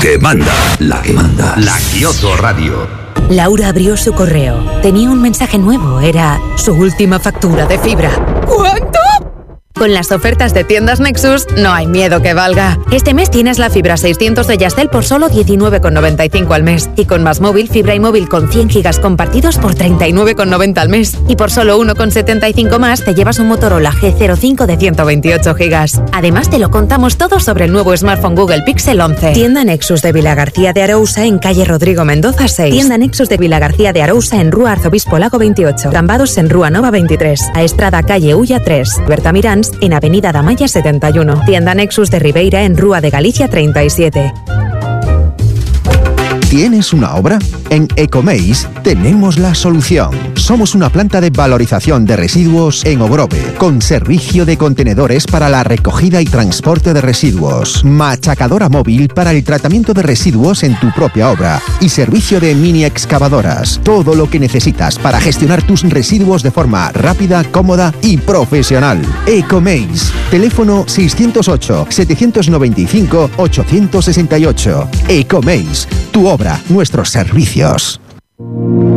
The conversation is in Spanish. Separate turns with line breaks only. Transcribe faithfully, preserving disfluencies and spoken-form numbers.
que manda, la que manda, la Kioto Radio.
Laura abrió su correo. Tenía un mensaje nuevo. Era su última factura de fibra. ¿Cuánto? Con las ofertas de Tiendas Nexus, no hay miedo que valga. Este mes tienes la fibra seiscientos de Yastel por solo diecinueve con noventa y cinco al mes. Y con Más Móvil, fibra y móvil con cien gigas compartidos por treinta y nueve con noventa al mes. Y por solo uno con setenta y cinco más, te llevas un Motorola G cero cinco de ciento veintiocho gigas. Además, te lo contamos todo sobre el nuevo smartphone Google Pixel once. Tienda Nexus de Vilagarcía de Arousa en calle Rodrigo Mendoza seis. Tienda Nexus de Vilagarcía de Arousa en Rúa Arzobispo Lago veintiocho. Cambados en Rúa Nova veintitrés. A Estrada calle Ulla tres. Berta Mirans en Avenida Damaya setenta y uno. Tienda Nexus de Ribeira en Rúa de Galicia treinta y siete.
¿Tienes una obra? En Ecomeis tenemos la solución. Somos una planta de valorización de residuos en Ogrove, con servicio de contenedores para la recogida y transporte de residuos, machacadora móvil para el tratamiento de residuos en tu propia obra y servicio de mini excavadoras. Todo lo que necesitas para gestionar tus residuos de forma rápida, cómoda y profesional. Ecomeis. Teléfono seiscientos ocho, setecientos noventa y cinco, ochocientos sesenta y ocho. Ecomeis. Tu obra, nuestros servicios.